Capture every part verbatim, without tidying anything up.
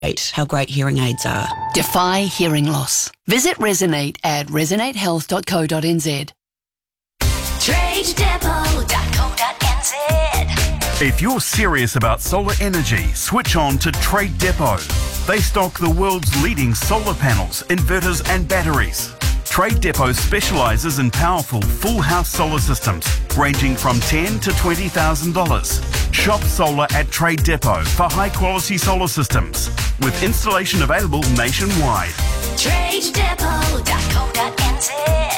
how great hearing aids are. Defy hearing loss. Visit Resonate at resonate health dot co dot n z. trade depot dot co dot n z. If you're serious about solar energy, switch on to Trade Depot. They stock the world's leading solar panels, inverters and batteries. Trade Depot specialises in powerful full house solar systems ranging from ten thousand dollars to twenty thousand dollars. Shop solar at Trade Depot for high quality solar systems with installation available nationwide. trade depot dot co dot n z.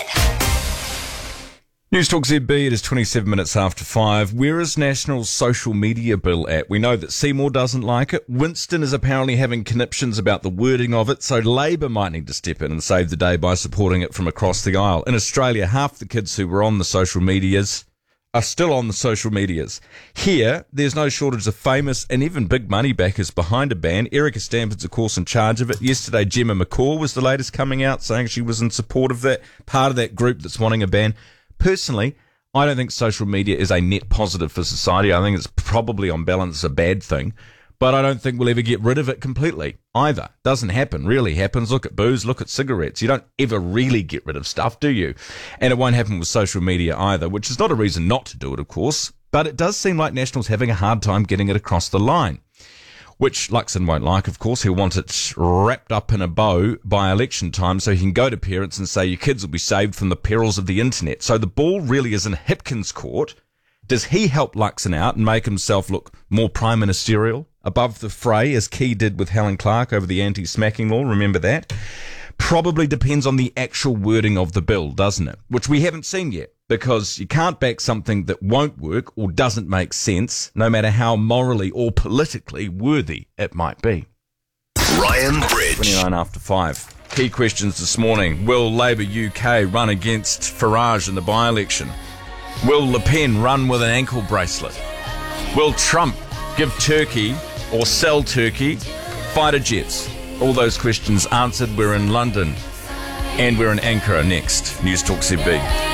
News Talk Z B, it is twenty-seven minutes after five. Where is National's social media bill at? We know that Seymour doesn't like it. Winston is apparently having conniptions about the wording of it, so Labour might need to step in and save the day by supporting it from across the aisle. In Australia, half the kids who were on the social medias are still on the social medias. Here, there's no shortage of famous and even big money backers behind a ban. Erica Stanford's, of course, in charge of it. Yesterday, Gemma McCaw was the latest coming out, saying she was in support of that, part of that group that's wanting a ban. Personally, I don't think social media is a net positive for society. I think it's probably on balance a bad thing, but I don't think we'll ever get rid of it completely either. Doesn't happen, really happens. Look at booze, look at cigarettes. You don't ever really get rid of stuff, do you? And it won't happen with social media either, which is not a reason not to do it, of course, but it does seem like National's having a hard time getting it across the line, which Luxon won't like, of course. He'll want it wrapped up in a bow by election time so he can go to parents and say your kids will be saved from the perils of the internet. So the ball really is in Hipkins' court. Does he help Luxon out and make himself look more prime ministerial above the fray, as Key did with Helen Clark over the anti-smacking law? Remember that? Probably depends on the actual wording of the bill, doesn't it? Which we haven't seen yet, because you can't back something that won't work or doesn't make sense, no matter how morally or politically worthy it might be. Ryan Bridge. twenty-nine after five. Key questions this morning. Will Labour U K run against Farage in the by-election? Will Le Pen run with an ankle bracelet? Will Trump give Turkey or sell Turkey fighter jets? All those questions answered. We're in London and we're in Ankara next. News Talk Z B.